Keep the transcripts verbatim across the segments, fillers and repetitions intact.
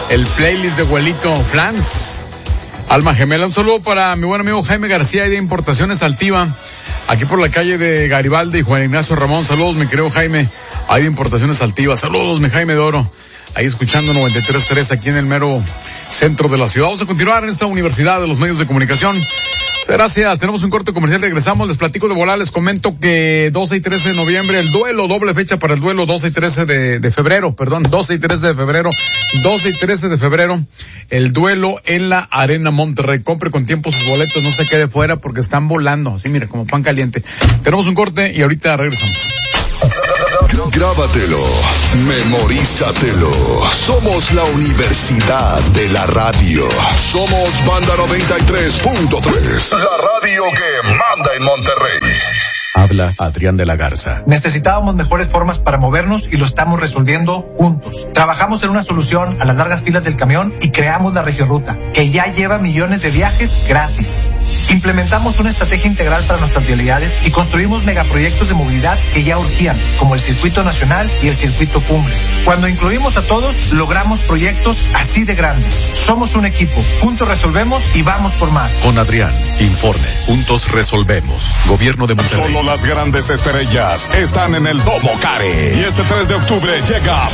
el playlist de Abuelito Flans. Alma Gemela, un saludo para mi buen amigo Jaime García de Importaciones Altiva, aquí por la calle de Garibaldi y Juan Ignacio Ramón. Saludos, mi querido Jaime, ahí de Importaciones Altiva. Saludos, mi Jaime de Oro, ahí escuchando noventa y tres punto tres aquí en el mero centro de la ciudad. Vamos a continuar en esta Universidad de los Medios de Comunicación. Gracias, tenemos un corte comercial, regresamos, les platico de volar, les comento que doce y trece de noviembre, el duelo, doble fecha para el duelo, doce y trece de, de febrero, perdón, doce y trece de febrero, doce y trece de febrero, el duelo en la Arena Monterrey. Compre con tiempo sus boletos, no se quede fuera porque están volando, así mira, como pan caliente. Tenemos un corte y ahorita regresamos. Grábatelo, memorízatelo. Somos la Universidad de la Radio. Somos Banda noventa y tres punto tres. La radio que manda en Monterrey. Habla Adrián de la Garza. Necesitábamos mejores formas para movernos y lo estamos resolviendo juntos. Trabajamos en una solución a las largas filas del camión y creamos la Regioruta, que ya lleva millones de viajes gratis. Implementamos una estrategia integral para nuestras vialidades y construimos megaproyectos de movilidad que ya urgían, como el Circuito Nacional y el Circuito Cumbres. Cuando incluimos a todos, logramos proyectos así de grandes. Somos un equipo, juntos resolvemos y vamos por más. Con Adrián, informe, juntos resolvemos. Gobierno de Monterrey. Solo las grandes estrellas están en el Domo Care. Y este tres de octubre llega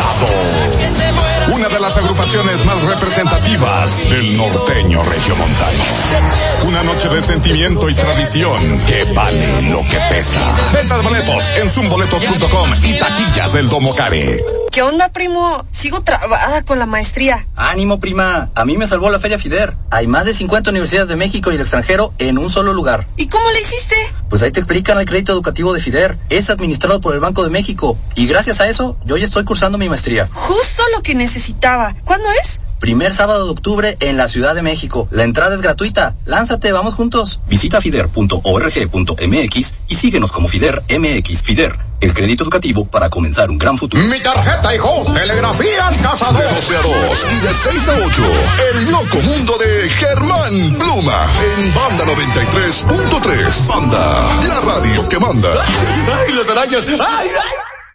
Pesado, una de las agrupaciones más representativas del norteño regiomontano. Una noche de sentimiento y tradición que vale lo que pesa. Ventas boletos en zoom boletos punto com y taquillas del Domo Care. ¿Qué onda, primo? Sigo trabada con la maestría. Ánimo, prima. A mí me salvó la Feria FIDER. Hay más de cincuenta universidades de México y el extranjero en un solo lugar. ¿Y cómo le hiciste? Pues ahí te explican el crédito educativo de FIDER. Es administrado por el Banco de México. Y gracias a eso, yo ya estoy cursando mi maestría. Justo lo que necesitaba. ¿Cuándo es? Primer sábado de octubre en la Ciudad de México. La entrada es gratuita. Lánzate, vamos juntos. Visita fider punto org punto mx y síguenos como FIDER M X. FIDER, el crédito educativo para comenzar un gran futuro. Mi tarjeta, hijo. Telegrafía al cazador. De doce a dos y de seis a ocho. El loco mundo de Germán Pluma en Banda noventa y tres punto tres. Banda, la radio que manda. ¡Ay, las arañas! ¡Ay, ay!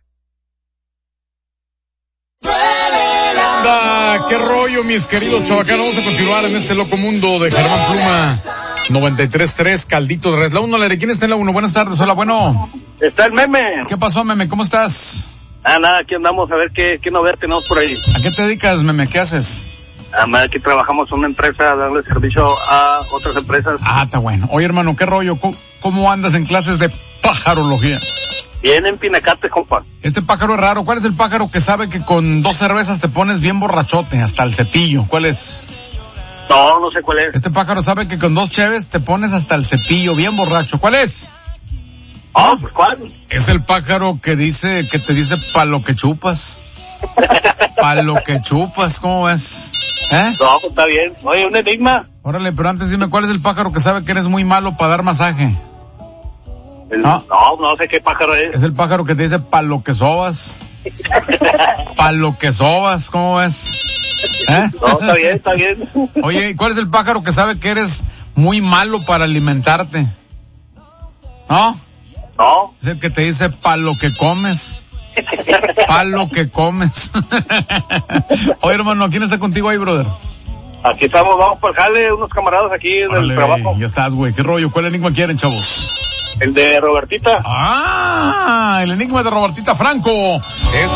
¿Qué rollo, mis queridos chavacanos? Vamos a continuar en este loco mundo de Germán Pluma. noventa y tres punto tres, Caldito de Res. La uno, ¿quién está en la uno? Buenas tardes, hola, bueno. Está el Meme. ¿Qué pasó, Meme? ¿Cómo estás? Ah, nada, aquí andamos a ver qué, qué novedad tenemos por ahí. ¿A qué te dedicas, Meme? ¿Qué haces? Ah, aquí trabajamos en una empresa, darle servicio a otras empresas. Ah, está bueno. Oye, hermano, ¿qué rollo? ¿Cómo, cómo andas en clases de pajarología? Bien en Pinacate, compa. Este pájaro es raro. ¿Cuál es el pájaro que sabe que con dos cervezas te pones bien borrachote, hasta el cepillo? ¿Cuál es? No, no sé cuál es. Este pájaro sabe que con dos cheves te pones hasta el cepillo bien borracho. ¿Cuál es? Ah, oh, pues ¿cuál? Es el pájaro que dice, que te dice pa' lo que chupas. Pa' lo que chupas, ¿cómo ves? ¿Eh? No, pues está bien. Oye, un enigma. Órale, pero antes dime, ¿cuál es el pájaro que sabe que eres muy malo para dar masaje? El, no. no, no sé qué pájaro es. Es el pájaro que te dice pa' lo que sobas. Pa' lo que sobas, ¿cómo ves? ¿Eh? No, está bien, está bien. Oye, ¿y cuál es el pájaro que sabe que eres muy malo para alimentarte? ¿No? No. Es el que te dice pa' lo que comes. Pa' lo que comes. Oye, hermano, ¿quién está contigo ahí, brother? Aquí estamos, vamos por el jale, unos camaradas aquí en Órale, el trabajo. Ya estás, güey. ¿Qué rollo? ¿Cuál enigma quieren, chavos? El de Robertita. Ah, el enigma de Robertita Franco. Es...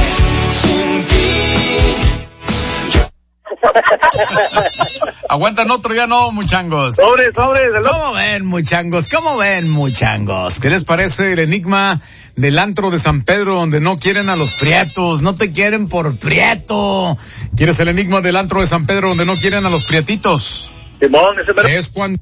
Aguantan otro, ya no, muchangos. Sobres, sobres. ¿Cómo ven, muchangos? ¿Cómo ven, muchangos? ¿Qué les parece el enigma del antro de San Pedro donde no quieren a los prietos? No te quieren por prieto. ¿Quieres el enigma del antro de San Pedro donde no quieren a los prietitos? Simón, ese pero... Es cuando...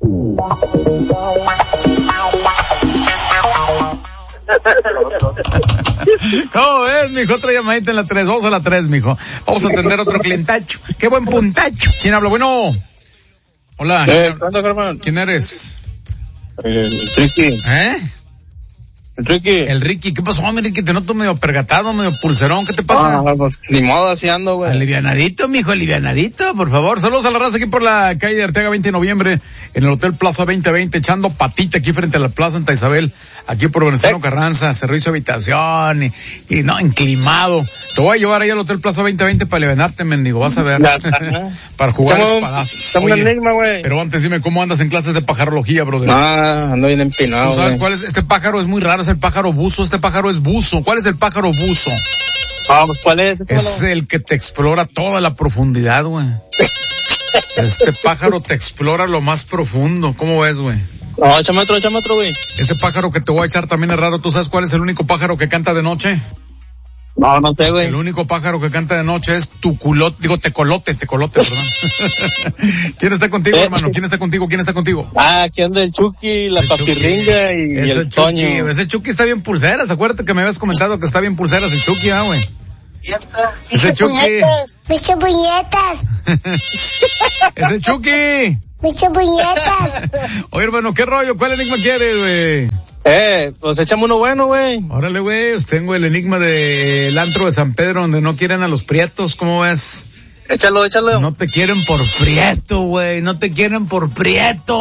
¿Cómo ves, mijo? Otra llamadita en la tres. Vamos a la tres, mijo. Vamos a atender otro clientacho. ¡Qué buen puntacho! ¿Quién habla? Bueno. Hola. Eh, ¿Qué onda, Germán? ¿Quién eres? El Triqui. ¿Eh? Ricky. El Ricky, ¿qué pasó, mi Ricky? Te noto medio pergatado, medio pulserón, ¿qué te pasa? Ah, pues, ni modo, así ando, güey. Alivianadito, mijo, alivianadito, por favor. Saludos a la raza aquí por la calle de Arteaga veinte de noviembre, en el Hotel Plaza veinte veinte, echando patita aquí frente a la Plaza Santa Isabel, aquí por Venezuela Carranza, servicio de habitación, y, y no, enclimado. Te voy a llevar ahí al Hotel Plaza veinte veinte para alivianarte, mendigo, vas a ver. Para jugar espadazos. Oye, un enigma, güey. Pero antes dime, ¿cómo andas en clases de pajarología, brother? Ah, ando bien empinado, ¿Tú sabes güey. cuál es? Este pájaro es muy raro, es el pájaro buzo, este pájaro es buzo. ¿Cuál es el pájaro buzo? Ah, pues, ¿cuál es? Es el que te explora toda la profundidad, güey. Este pájaro te explora lo más profundo. ¿Cómo ves, güey? No, échame otro, échame otro, güey. Este pájaro que te voy a echar también es raro. ¿Tú sabes cuál es el único pájaro que canta de noche? No, no sé, güey. El único pájaro que canta de noche es tu culote, digo, tecolote, tecolote, perdón. ¿Quién está contigo, hermano? ¿Quién está contigo? ¿Quién está contigo? Ah, aquí anda el Chucky, la El papirringa y, y Ese el Chucky, Toño. ese Chucky está bien pulseras. Acuérdate que me habías comentado que está bien pulseras el Chucky, ah, güey. Ese Chucky. Mister Puñetas. Ese Chucky. Mister Puñetas. Oye, hermano, ¿qué rollo? ¿Cuál enigma quieres, güey? Eh, pues échame uno bueno, güey. Órale, güey, pues tengo el enigma del antro de San Pedro donde no quieren a los prietos, ¿cómo ves? Échalo, échalo. No te quieren por prieto, güey, no te quieren por prieto.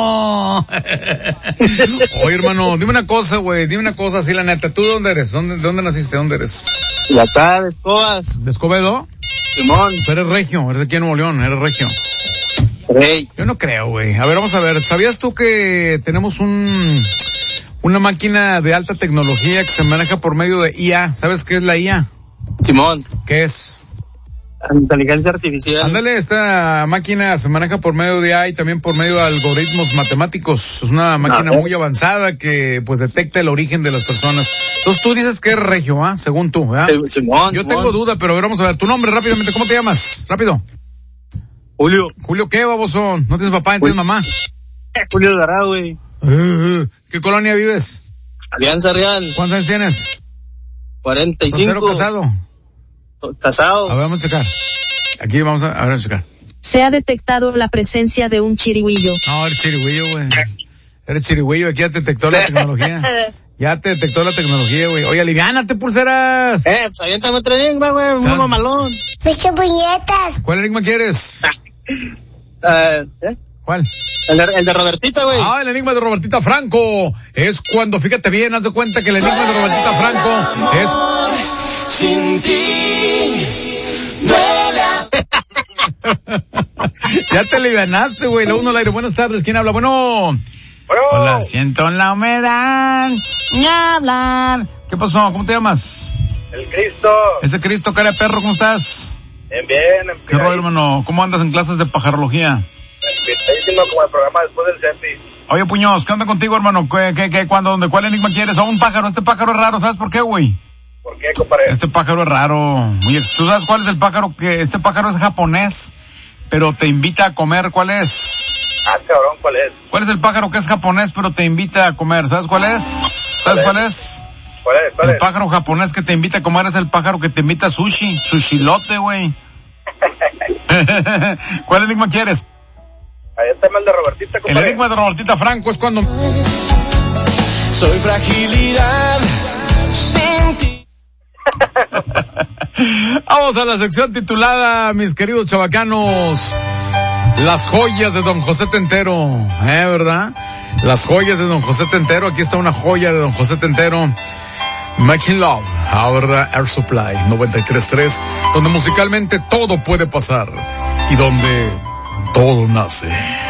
Oye, hermano, dime una cosa, güey, dime una cosa, así la neta, ¿tú dónde eres? ¿Dónde, dónde naciste? ¿Dónde eres? Y acá de Escobas. ¿De Escobedo? Simón. Pues eres regio, eres de aquí en Nuevo León, eres regio. Hey. Yo no creo, güey. A ver, vamos a ver, ¿sabías tú que tenemos un... una máquina de alta tecnología que se maneja por medio de I A? ¿Sabes qué es la I A? Simón. ¿Qué es? Inteligencia artificial. Ándale, esta máquina se maneja por medio de I A y también por medio de algoritmos matemáticos. Es una máquina muy avanzada que pues detecta el origen de las personas. Entonces tú dices que es regio, ¿ah? Según tú, ¿ah? Simón. Yo Simón. tengo duda, pero a ver, vamos a ver. Tu nombre rápidamente, ¿cómo te llamas? Rápido. Julio. Julio, ¿qué, baboso? ¿No tienes papá, no tienes mamá? Julio Alvarado, güey. Uh, ¿Qué colonia vives? Alianza Real. ¿Cuántos años tienes? cuarenta y cinco. ¿Soltero, casado? Casado. A ver, vamos a checar. Aquí vamos a, a ver, a checar. Se ha detectado la presencia de un chirigüillo. No, eres chirigüillo, güey. Eres chirigüillo, aquí ya te detectó la tecnología. Ya te detectó la tecnología, güey. Oye, aliviánate, pulseras. Eh, pues aviéntame otro enigma, güey, un mamalón. Mister Puñetas. ¿Cuál enigma quieres? Uh, ¿eh? ¿Cuál? El de, el de Robertita, güey. Ah, el enigma de Robertita Franco. Es cuando, fíjate bien, haz de cuenta que el enigma de Robertita Franco es... Sin ti, Ya te alivianaste, güey. La uno al aire. Buenas tardes. ¿Quién habla? Bueno. Bueno. Hola, siento la humedad. Ni hablar. ¿Qué pasó? ¿Cómo te llamas? El Cristo. Ese Cristo, cara de perro, ¿cómo estás? Bien, bien. ¿Qué rollo, hermano? ¿Cómo andas en clases de pajarología? Está como el programa después del Cepi. Oye, Puños, ¿qué onda contigo, hermano? ¿Qué, qué, qué, cuándo, dónde, cuál enigma quieres? A un pájaro. Este pájaro es raro, ¿sabes por qué, güey? ¿Por qué, compadre? Este pájaro es raro. Muy ex... ¿Tú sabes cuál es el pájaro que... Este pájaro es japonés, pero te invita a comer? ¿Cuál es? Ah, cabrón, ¿cuál es? ¿Cuál es el pájaro que es japonés, pero te invita a comer? ¿Sabes cuál es? ¿Sabes cuál es? ¿Cuál es? ¿Cuál El es? pájaro japonés que te invita a comer es el pájaro que te invita a sushi. Sushilote, güey. ¿Cuál enigma quieres? Ahí está el de Robertita, El compadre. enigma de Robertita Franco es cuando... soy fragilidad sin ti. Vamos a la sección titulada, mis queridos chavacanos, las joyas de Don José Tentero, ¿eh, verdad? Las joyas de Don José Tentero. Aquí está una joya de Don José Tentero. Making Love, ahora Air Supply noventa y tres punto tres, donde musicalmente todo puede pasar y donde todo nace.